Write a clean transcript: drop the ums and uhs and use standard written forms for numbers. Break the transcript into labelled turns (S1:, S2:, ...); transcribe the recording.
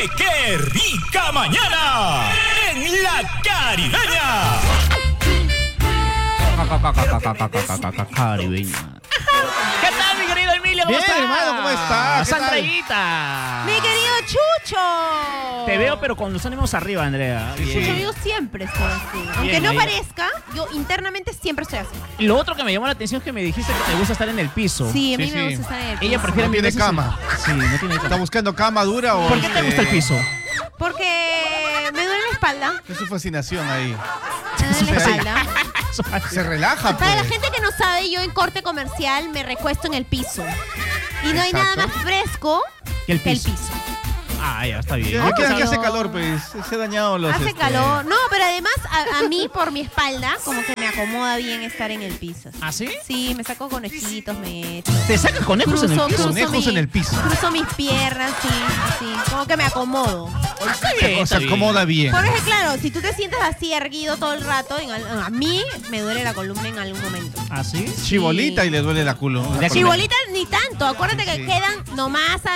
S1: de Qué Rica Mañana en La Caribeña.
S2: Caribeña. ¿Qué tal, mi querido Emilio? ¿Cómo
S3: Bien,
S2: estás?
S3: hermano, ¿cómo estás? ¿Qué tal?
S2: Andreita.
S4: ¡Mi querido Chucho!
S2: Te veo, pero con los ánimos arriba, Andrea.
S3: Sí,
S2: Bien.
S4: Chucho, yo siempre estoy así. Aunque
S2: Bien,
S4: no
S2: ahí.
S4: parezca, yo internamente siempre estoy así.
S2: Y lo otro que me llamó la atención es que me dijiste que te gusta estar en el piso.
S4: Sí, a mí
S3: Sí,
S4: me
S3: sí.
S4: gusta estar en el piso.
S2: Ella prefiere
S3: No
S2: mil
S3: tiene
S2: veces
S3: cama.
S2: Sí, no tiene
S3: ¿Está
S2: cama.
S3: buscando cama dura o...?
S2: ¿Por qué te gusta el piso?
S4: Porque me duele la espalda.
S3: Es su fascinación ahí.
S4: Me duele la
S3: Sí.
S4: espalda.
S3: Se relaja,
S4: Para la
S3: pues.
S4: gente que no sabe, yo en corte comercial me recuesto en el piso. Y no hay
S3: Exacto.
S4: nada más fresco
S2: Que el
S4: que el
S2: piso.
S4: piso.
S2: Ah, ya, está bien.
S3: Ya queda que
S4: pero-
S3: hace calor, pues. Se ha dañado los...
S4: Hace calor. No, pero además a mí por mi espalda como que me acomoda bien estar en el piso.
S2: ¿Ah, sí?
S4: Sí, me saco conejitos, me echo.
S2: ¿Te sacas conejos en el piso?
S3: Conejos en el piso.
S4: Cruzo mis piernas, sí, así. Como que me acomodo.
S2: Está bien,
S3: Se
S2: está bien.
S3: acomoda bien.
S4: Porque claro, si tú te sientas así erguido todo el rato, a mí me duele la columna en algún momento.
S2: ¿Ah, sí?
S3: Chibolita y le duele la culo.
S2: De aquí-
S4: Chibolita ni tanto, acuérdate que
S3: Sí.
S4: quedan nomás